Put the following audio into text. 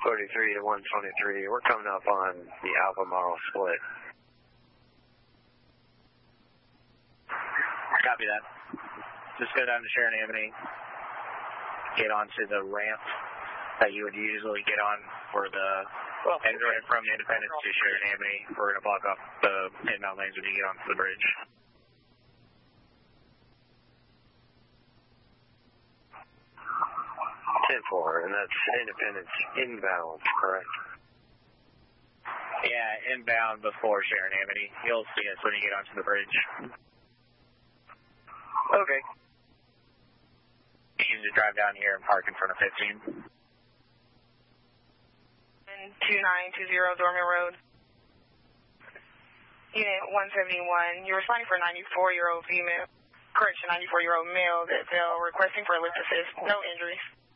43 to 123. We're coming up on the Alpha Model split. Copy that. Just go down to Sharon Avenue. Get onto the ramp that you would usually get on for the exit from Independence to Sharon Avenue. We're going to block off the inbound lanes when you get onto the bridge. 10-4, and that's Independence inbound, correct? Yeah, inbound before Sharon Avenue. You'll see us when you get onto the bridge. Okay. You can just drive down here and park in front of 15. 2920 Dorman Road. Unit 171, you're responding for a 94-year-old female, correction, 94-year-old male that fell requesting for a lift assist. No injuries.